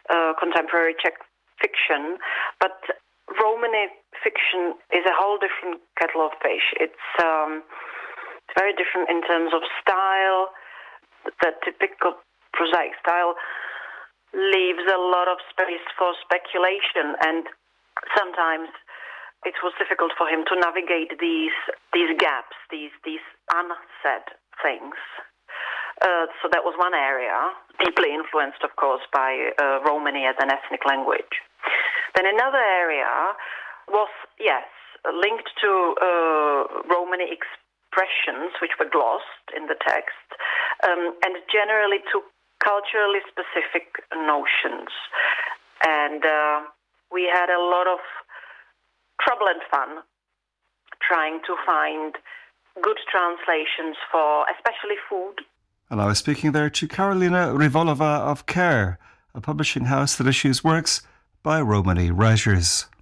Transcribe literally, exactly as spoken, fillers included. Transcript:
uh, contemporary Czech fiction, but Romani fiction is a whole different kettle of fish. It's um, very different in terms of style. The typical prosaic style leaves a lot of space for speculation, and sometimes it was difficult for him to navigate these these gaps, these these unsaid things. Uh, so that was one area, deeply influenced, of course, by uh, Romani as an ethnic language. Then another area was, yes, linked to uh, Romani expressions, which were glossed in the text, um, and generally to culturally specific notions. And uh, we had a lot of trouble and fun trying to find good translations for especially food. And I was speaking there to Karolina Rivolova of Care, a publishing house that issues works by Romani writers.